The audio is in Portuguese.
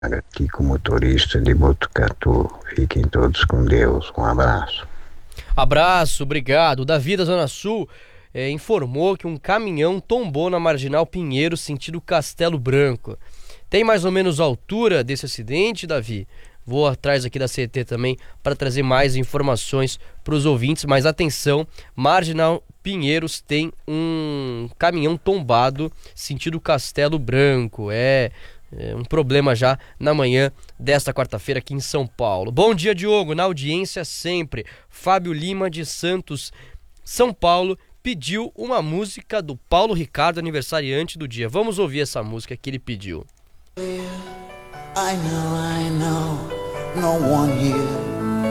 aqui com o motorista de Botucatu. Fiquem todos com Deus. Um abraço. Abraço, obrigado. O Davi da Zona Sul informou que um caminhão tombou na Marginal Pinheiro, sentido Castelo Branco. Tem mais ou menos a altura desse acidente, Davi? Vou atrás aqui da CT também para trazer mais informações para os ouvintes, mas atenção, Marginal Pinheiros tem um caminhão tombado, sentido Castelo Branco. É um problema já na manhã desta quarta-feira aqui em São Paulo. Bom dia, Diogo, na audiência sempre. Fábio Lima de Santos, São Paulo, pediu uma música do Paulo Ricardo, aniversariante do dia. Vamos ouvir essa música que ele pediu. I know, no one here